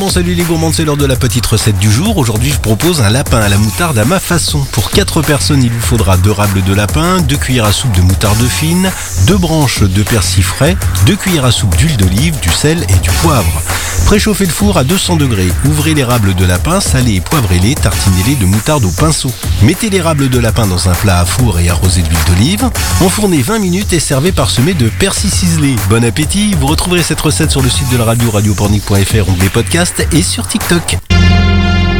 Bon, salut les gourmands, c'est l'heure de la petite recette du jour. Aujourd'hui, je propose un lapin à la moutarde à ma façon. Pour 4 personnes, il vous faudra 2 rables de lapin, 2 cuillères à soupe de moutarde fine, 2 branches de persil frais, 2 cuillères à soupe d'huile d'olive, du sel et du poivre. Préchauffez le four à 200 degrés. Ouvrez les rables de lapin, salez et poivrez-les, tartinez-les de moutarde au pinceau. Mettez les rables de lapin dans un plat à four et arrosé d'huile d'olive. Enfournez 20 minutes et servez parsemé de persil ciselé. Bon appétit! Vous retrouverez cette recette sur le site de la radio, radiopornic.fr, onglet podcast et sur TikTok.